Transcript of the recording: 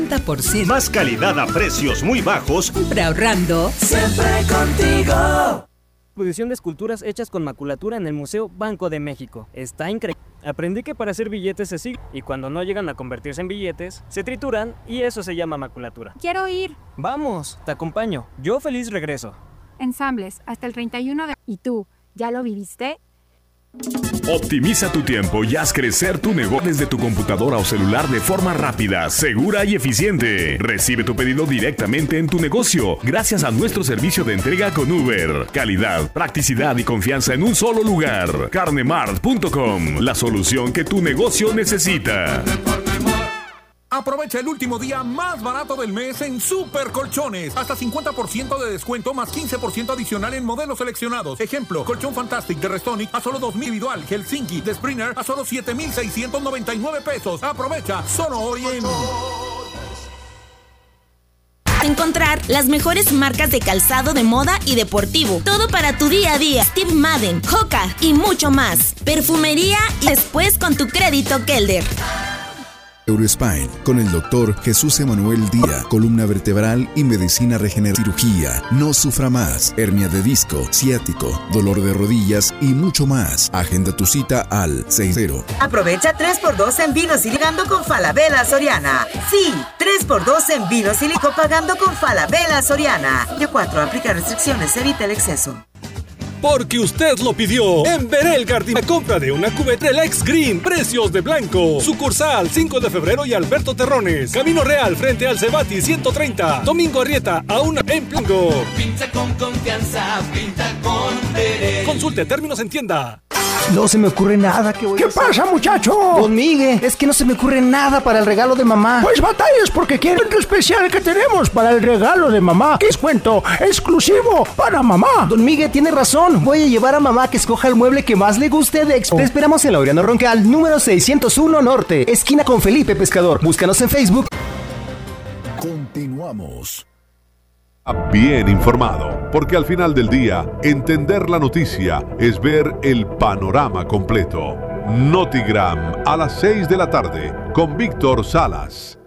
30%. Más calidad a precios muy bajos. Siempre ahorrando. Siempre contigo. Exposición de esculturas hechas con maculatura en el Museo Banco de México. Está increíble. Aprendí que para hacer billetes se siguen y cuando no llegan a convertirse en billetes, se trituran y eso se llama maculatura. Quiero ir. Vamos, te acompaño. Yo feliz regreso. Ensambles, hasta el 31 de... ¿Y tú, ya lo viviste? Optimiza tu tiempo y haz crecer tu negocio desde tu computadora o celular de forma rápida, segura y eficiente. Recibe tu pedido directamente en tu negocio gracias a nuestro servicio de entrega con Uber. Calidad, practicidad y confianza en un solo lugar. Carnemart.com, la solución que tu negocio necesita. Aprovecha el último día más barato del mes en Super Colchones. Hasta 50% de descuento más 15% adicional en modelos seleccionados. Ejemplo, colchón Fantastic de Restonic a solo $2,000. Individual Helsinki de Springer a solo $7,699. Aprovecha solo hoy en... Encontrar las mejores marcas de calzado de moda y deportivo. Todo para tu día a día. Steve Madden, Hoka y mucho más. Perfumería y después con tu crédito Kelder. Eurospine, con el doctor Jesús Emanuel Díaz, columna vertebral y medicina regenerativa, cirugía, no sufra más, hernia de disco, ciático, dolor de rodillas y mucho más. Agenda tu cita al 60. Aprovecha 3x2 en vinos y ligando con Falabella Soriana. Sí, 3x2 en vinos y lico pagando con Falabella Soriana. Y 4, aplica restricciones, evita el exceso. Porque usted lo pidió. En Berel Garden, la compra de una cubeta Lex Green, precios de blanco. Sucursal 5 de febrero y Alberto Terrones. Camino Real frente al Cebati 130. Domingo Arrieta a una en Plango. Pinta con confianza, pinta con Berel. Consulte términos en tienda. No se me ocurre nada. ¿Qué pasa, muchacho? Don Miguel, es que no se me ocurre nada para el regalo de mamá. Pues batallas porque quiero el especial que tenemos para el regalo de mamá. Que es cuento exclusivo para mamá. Don Miguel tiene razón. Voy a llevar a mamá que escoja el mueble que más le guste de Expo. Te esperamos en Laureano Roncal, número 601 Norte, esquina con Felipe Pescador. Búscanos en Facebook. Continuamos. Bien informado, porque al final del día, entender la noticia es ver el panorama completo. Notigram a las 6 de la tarde con Víctor Salas.